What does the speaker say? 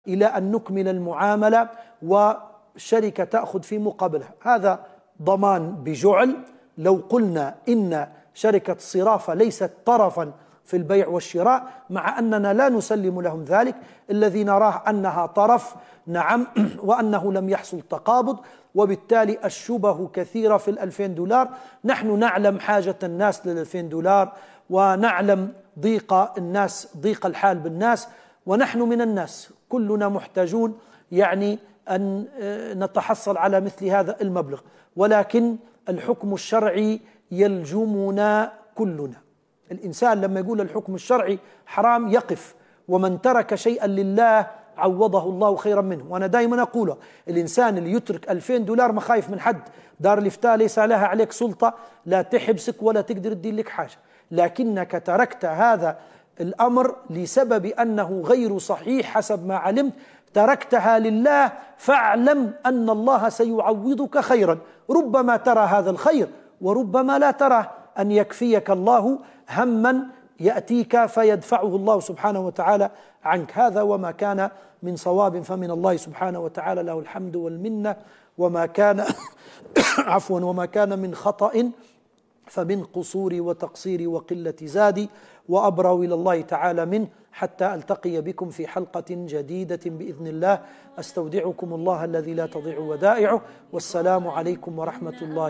إلى أن نكمل المعاملة والشركة تأخذ في مقابلها. هذا ضمان بجعل. لو قلنا إن شركة الصرافة ليست طرفا في البيع والشراء، مع أننا لا نسلم لهم ذلك، الذي نراه أنها طرف، نعم، وأنه لم يحصل تقابض، وبالتالي الشبه كثيرة في $2000. نحن نعلم حاجة الناس $2000، ونعلم ضيق الناس، ضيق الحال بالناس، ونحن من الناس كلنا محتاجون يعني أن نتحصل على مثل هذا المبلغ، ولكن الحكم الشرعي يلجمنا كلنا. الإنسان لما يقول الحكم الشرعي حرام يقف، ومن ترك شيئا لله عوضه الله خيرا منه. وأنا دائما أقول الإنسان اللي يترك $2000 ما خايف من حد. دار الإفتاء ليس لها عليك سلطة، لا تحبسك ولا تقدر تدير لك حاجة، لكنك تركت هذا الأمر لسبب أنه غير صحيح حسب ما علمت، تركتها لله، فاعلم أن الله سيعوضك خيرا. ربما ترى هذا الخير وربما لا ترى، أن يكفيك الله هما يأتيك فيدفعه الله سبحانه وتعالى عنك. هذا وما كان من صواب فمن الله سبحانه وتعالى، له الحمد والمنة، وما كان عفوا وما كان من خطأ فمن قصوري وتقصيري وقلة زادي، وأبرأ إلى الله تعالى منه، حتى ألتقي بكم في حلقة جديدة بإذن الله. أستودعكم الله الذي لا تضيع ودائعه، والسلام عليكم ورحمة الله.